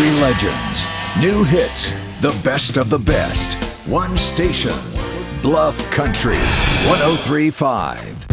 country legends, new hits, the best of the best. One station, Bluff Country 103.5.